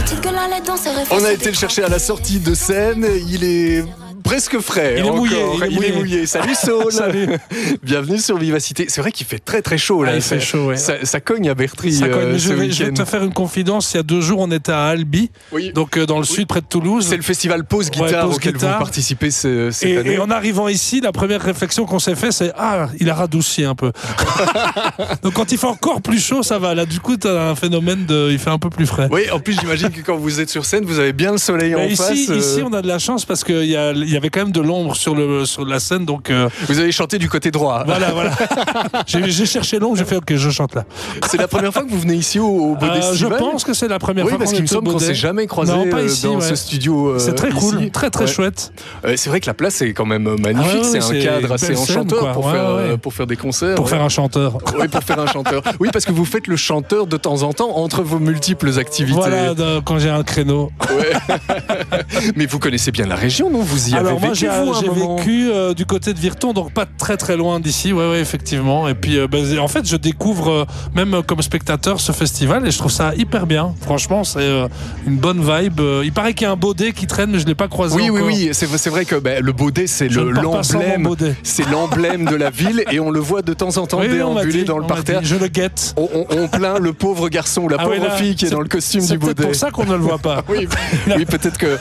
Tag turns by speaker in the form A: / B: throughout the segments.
A: petite gueule allait danser.
B: On a été le chercher à la sortie de scène. Il est presque frais.
C: Il est
B: mouillé. Salut Saul.
C: Salut.
B: Bienvenue sur Vivacité. C'est vrai qu'il fait très très chaud là.
C: Il fait chaud, ouais.
B: Ça cogne à Bertry ce
C: je vais
B: week-end.
C: te faire une confidence. Il y a 2 jours, on était à Albi, donc dans le sud, près de Toulouse.
B: C'est le festival Pause Guitare auquel vous participez cette année.
C: Et en arrivant ici, la première réflexion qu'on s'est fait, c'est il a radouci un peu. Donc quand il fait encore plus chaud, ça va. Là, du coup, tu as un phénomène il fait un peu plus frais.
B: Oui, en plus, j'imagine que quand vous êtes sur scène, vous avez bien le soleil en face.
C: Ici, on a de la chance parce qu'il y avait quand même de l'ombre sur la scène. Donc,
B: vous avez chanté du côté droit.
C: Voilà. J'ai cherché l'ombre, j'ai fait OK, je chante là.
B: C'est la première fois que vous venez ici au Baudet
C: Je pense que c'est la première fois.
B: Oui, parce qu'il me semble qu'on s'est jamais croisé dans ce studio.
C: C'est très cool, très chouette.
B: C'est vrai que la place est quand même magnifique. C'est un cadre assez enchanteur pour faire des concerts.
C: Pour faire un chanteur.
B: Oui, pour faire un chanteur. Oui, parce que vous faites le chanteur de temps en temps entre vos multiples activités.
C: Voilà, quand j'ai un créneau.
B: Ouais. Mais vous connaissez bien la région, non? Vous y avez vécu,
C: j'ai vécu du côté de Virton, donc pas très très loin d'ici. Ouais, effectivement. Et puis, en fait, je découvre même comme spectateur ce festival et je trouve ça hyper bien. Franchement, c'est une bonne vibe. Il paraît qu'il y a un Baudet qui traîne, mais je l'ai pas croisé encore.
B: Oui. C'est vrai que le Baudet, c'est l'emblème. C'est l'emblème de la ville et on le voit de temps en temps déambuler dans le parterre.
C: Je le guette.
B: On plaint le pauvre garçon ou la pauvre fille qui est dans le costume du Baudet.
C: C'est pour ça qu'on ne le voit pas.
B: Oui, peut-être que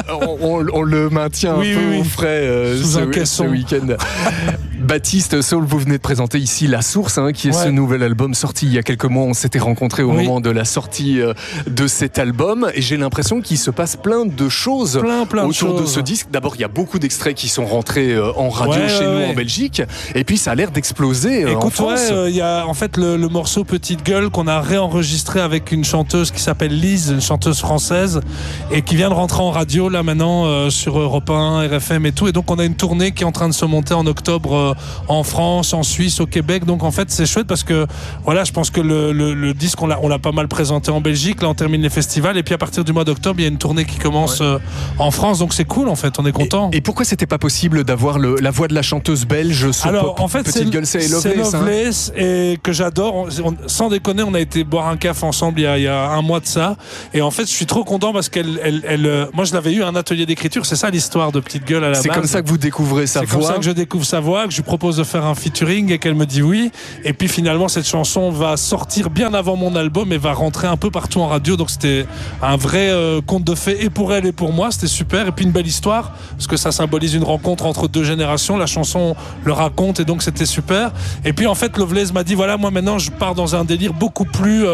B: on le maintient un peu au frais ce week-end. Baptiste, Saul, vous venez de présenter ici La Source, qui est ce nouvel album sorti il y a quelques mois. On s'était rencontrés au moment de la sortie de cet album et j'ai l'impression qu'il se passe plein de choses autour de ce disque. D'abord, il y a beaucoup d'extraits qui sont rentrés en radio chez nous en Belgique et puis ça a l'air d'exploser en France.
C: Il y a en fait le morceau Petite Gueule qu'on a réenregistré avec une chanteuse qui s'appelle Lise, une chanteuse française et qui vient de rentrer en radio là maintenant sur Europe 1, RFM et tout. Et donc on a une tournée qui est en train de se monter en octobre en France, en Suisse, au Québec. Donc en fait c'est chouette parce que je pense que le disque on l'a pas mal présenté en Belgique. Là on termine les festivals et puis à partir du mois d'octobre il y a une tournée qui commence en France. Donc c'est cool en fait, on est content.
B: Et pourquoi c'était pas possible d'avoir la voix de la chanteuse belge
C: en fait
B: Petite Gueule, c'est
C: Loveless et que j'adore. Sans déconner, on a été boire un café ensemble il y a un mois de ça et en fait je suis trop content parce qu'elle moi je l'avais eu un atelier d'écriture, c'est ça l'histoire de Petite Gueule à la base.
B: C'est comme ça que vous découvrez sa voix.
C: C'est comme ça que je découvre sa voix, que je lui propose de faire un featuring et qu'elle me dit oui. Et puis finalement cette chanson va sortir bien avant mon album et va rentrer un peu partout en radio. Donc c'était un vrai conte de fées et pour elle et pour moi, c'était super. Et puis une belle histoire parce que ça symbolise une rencontre entre 2 générations. La chanson le raconte et donc c'était super. Et puis en fait Loveless m'a dit voilà, moi maintenant je pars dans un délire beaucoup plus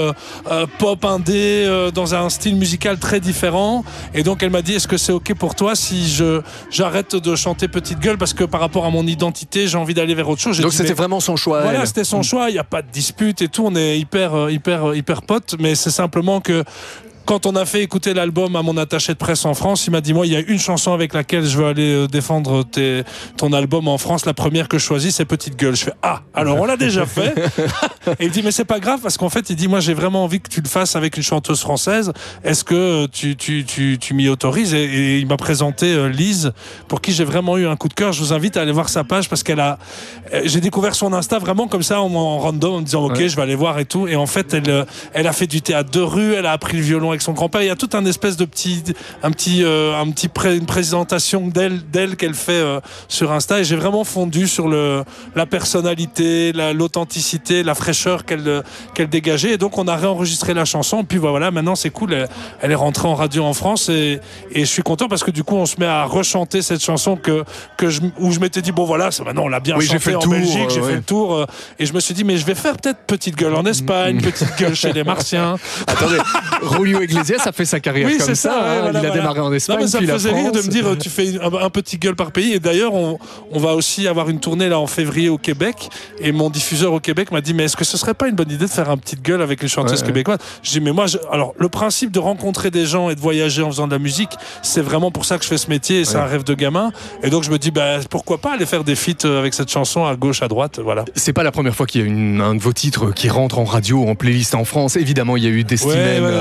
C: pop indé, dans un style musical très différent. Et donc elle m'a dit est-ce que c'est ok pour toi si j'arrête de chanter Petite Gueule parce que par rapport à mon identité j'ai envie d'aller vers autre chose.
B: Donc c'était vraiment son choix.
C: Voilà, c'était son choix, il n'y a pas de dispute et tout, on est hyper potes, mais c'est simplement que quand on a fait écouter l'album à mon attaché de presse en France, il m'a dit moi il y a une chanson avec laquelle je veux aller défendre ton album en France, la première que je choisis c'est Petite Gueule. Je fais alors on l'a déjà fait. Et il dit mais c'est pas grave parce qu'en fait il dit moi j'ai vraiment envie que tu le fasses avec une chanteuse française, est-ce que tu m'y autorises et il m'a présenté Lise pour qui j'ai vraiment eu un coup de cœur. Je vous invite à aller voir sa page parce j'ai découvert son Insta vraiment comme ça en random en me disant ok je vais aller voir et tout et en fait elle a fait du théâtre de rue, elle a appris le violon avec son grand-père. Il y a tout un espèce de une présentation d'elle qu'elle fait sur Insta et j'ai vraiment fondu sur la personnalité, l'authenticité, la fraîcheur qu'elle dégageait et donc on a réenregistré la chanson et puis voilà, maintenant c'est cool, elle est rentrée en radio en France et je suis content parce que du coup on se met à rechanter cette chanson où je m'étais dit bon voilà, maintenant on l'a bien chanté en Belgique, j'ai fait le tour et je me suis dit mais je vais faire peut-être Petite Gueule en Espagne, Petite Gueule chez les Martiens.
B: Attendez, Julio Iglesias a fait sa carrière comme ça. Il a démarré en Espagne,
C: ça
B: puis
C: me
B: la
C: faisait
B: France.
C: rire de me dire tu fais un Petit Gueule par pays et d'ailleurs on va aussi avoir une tournée là en février au Québec et mon diffuseur au Québec m'a dit mais est-ce que ce serait pas une bonne idée de faire un Petite Gueule avec une chanteuse québécoise. Je dis mais moi alors le principe de rencontrer des gens et de voyager en faisant de la musique c'est vraiment pour ça que je fais ce métier et c'est un rêve de gamin et donc je me dis pourquoi pas aller faire des feats avec cette chanson à gauche à droite. Voilà.
B: C'est pas la première fois qu'il y a un de vos titres qui rentre en radio en playlist en France. Évidemment il y a eu Destimène avec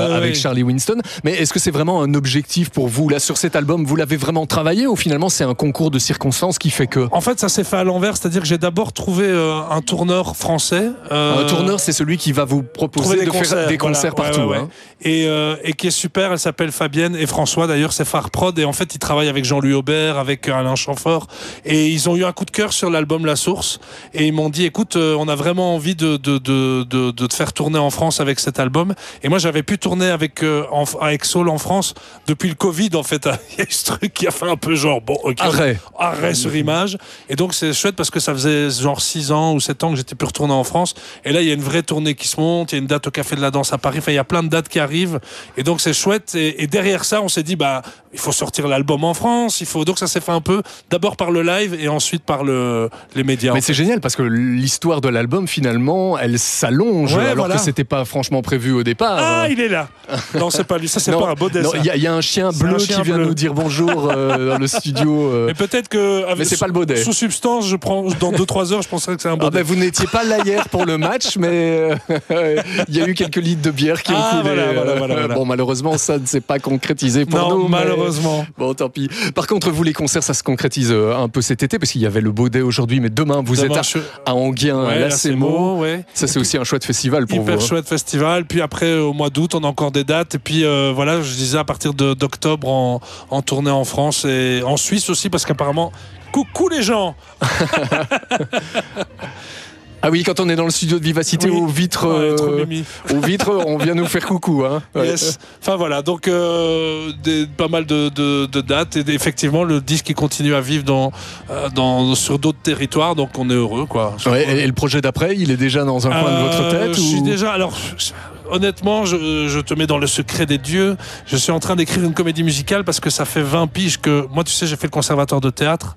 B: Charlie Winston. Mais est-ce que c'est vraiment un objectif pour vous là sur cet album? Vous l'avez vraiment travaillé ou finalement c'est un concours de circonstances qui fait que?
C: En fait, ça s'est fait à l'envers, c'est-à-dire que j'ai d'abord trouvé un tourneur français.
B: Un tourneur, c'est celui qui va vous proposer de faire des concerts partout.
C: Ouais.
B: Hein.
C: Et qui est super. Elle s'appelle Fabienne et François. D'ailleurs, c'est Phare Prod. Et en fait, ils travaillent avec Jean-Louis Aubert, avec Alain Chamfort. Et ils ont eu un coup de cœur sur l'album La Source. Et ils m'ont dit, écoute, on a vraiment envie de te faire tourner en France avec cet album. Et moi, j'avais pu tourner avec Soul en France depuis le Covid. En fait, il y a eu ce truc qui a fait un peu genre, bon, ok, arrêt sur image. Et donc, c'est chouette parce que ça faisait genre 6 ans ou 7 ans que j'étais plus retourné en France. Et là, il y a une vraie tournée qui se monte. Il y a une date au Café de la Danse à Paris. Enfin, il y a plein de dates qui arrivent. Et donc, c'est chouette. Et derrière ça, on s'est dit, il faut sortir l'album en France. Donc, ça s'est fait un peu d'abord par le live et ensuite par les médias.
B: Mais c'est génial parce que l'histoire de l'album, finalement, elle s'allonge alors que c'était pas franchement prévu au départ.
C: Ah, il est là. Non, c'est pas lui. Ça, c'est pas un beau dessin.
B: Il y a un chien bleu qui vient nous dire bonjour dans le studio.
C: Mais peut-être que.
B: Mais c'est pas le baudet.
C: Sous substance, je prends dans 2-3 heures, je penserais que c'est un baudet.
B: Vous n'étiez pas là hier pour le match, mais il y a eu quelques litres de bière qui ont coulé. Voilà. Bon, malheureusement, ça ne s'est pas concrétisé pour nous.
C: Malheureusement.
B: Bon, tant pis. Par contre, vous, les concerts, ça se concrétise un peu cet été, parce qu'il y avait le Baudet aujourd'hui, mais demain, vous êtes à Enghien, à l'Acemo. Ça, c'est aussi un chouette festival pour vous.
C: Hyper chouette festival. Puis après, au mois d'août, on a encore des dates. Et puis, je disais, à partir d'octobre, en tournée en France et en Suisse aussi, parce qu'apparemment, coucou les gens.
B: Ah oui, quand on est dans le studio de Vivacité aux vitres, on vient nous faire coucou. Hein.
C: Yes. Enfin voilà, donc pas mal de dates et effectivement le disque qui continue à vivre sur d'autres territoires, donc on est heureux quoi.
B: Et le projet d'après, il est déjà dans un coin de votre tête?
C: Je suis déjà. Alors, honnêtement, je te mets dans le secret des dieux. Je suis en train d'écrire une comédie musicale parce que ça fait 20 piges que moi, tu sais, j'ai fait le conservatoire de théâtre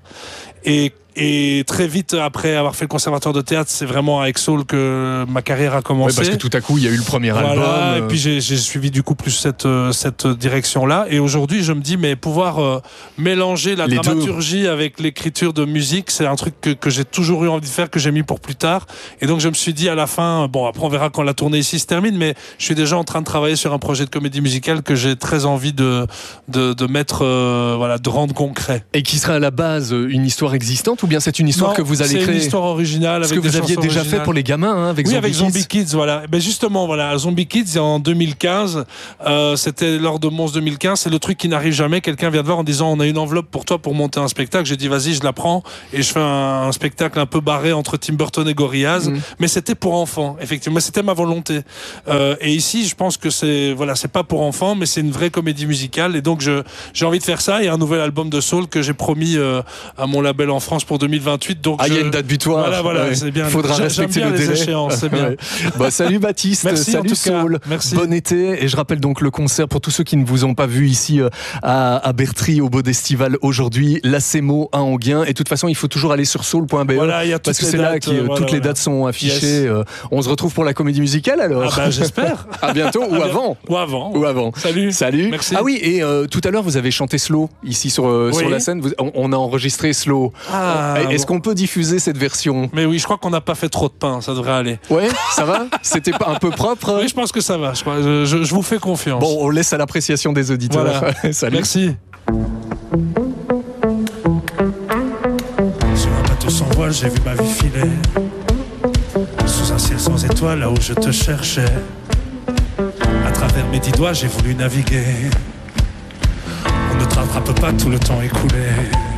C: et très vite après avoir fait le conservatoire de théâtre, c'est vraiment avec Soul que ma carrière a commencé.
B: Parce que tout à coup, il y a eu le premier album.
C: Et puis j'ai suivi du coup plus cette direction-là. Et aujourd'hui, je me dis, mais pouvoir mélanger la dramaturgie avec l'écriture de musique, c'est un truc que j'ai toujours eu envie de faire, que j'ai mis pour plus tard. Et donc je me suis dit à la fin, bon après on verra quand la tournée ici se termine, mais je suis déjà en train de travailler sur un projet de comédie musicale que j'ai très envie de mettre, de rendre concret.
B: Et qui sera à la base une histoire existante? Ou bien c'est une histoire que vous allez créer?
C: C'est une histoire originale.
B: Ce que vous aviez déjà fait pour les gamins, avec
C: Zombie Kids, voilà. Ben justement, voilà, Zombie Kids en 2015, c'était lors de Mons 2015. C'est le truc qui n'arrive jamais. Quelqu'un vient de voir en disant on a une enveloppe pour toi pour monter un spectacle. J'ai dit vas-y, je la prends et je fais un spectacle un peu barré entre Tim Burton et Gorillaz. Mais c'était pour enfants, effectivement. C'était ma volonté. Et ici, je pense que c'est pas pour enfants, mais c'est une vraie comédie musicale. Et donc j'ai envie de faire ça. Il y a un nouvel album de Soul que j'ai promis à mon label en France pour 2028. Donc
B: il y a une date butoir.
C: Voilà, c'est bien.
B: Faudra respecter le délai.
C: Échéances, c'est bien.
B: Salut Baptiste,
C: merci,
B: salut Soul. Bon été. Et je rappelle donc le concert pour tous ceux qui ne vous ont pas vu ici à Bertry au Bodestival aujourd'hui, l'Acemo à Enghien. Et de toute façon, il faut toujours aller sur soul.be parce que c'est là que toutes les dates sont affichées. Yes. On se retrouve pour la comédie musicale alors.
C: J'espère.
B: À bientôt ou avant.
C: Ou avant. Salut. Merci.
B: Ah oui, et tout à l'heure vous avez chanté Slow ici sur la scène. On a enregistré Slow. Est-ce qu'on peut diffuser cette version?
C: Mais oui, je crois qu'on n'a pas fait trop de pain, ça devrait aller.
B: Ouais, ça va? C'était pas un peu propre?
C: Oui, je pense que ça va. Je vous fais confiance.
B: Bon, on laisse à l'appréciation des auditeurs.
C: Voilà.
B: Salut.
C: Merci. Sur un bateau sans voile, j'ai vu ma vie filer. Sous un ciel sans étoiles, là où je te cherchais. À travers mes 10 doigts, j'ai voulu naviguer. On ne te rattrape pas tout le temps écoulé.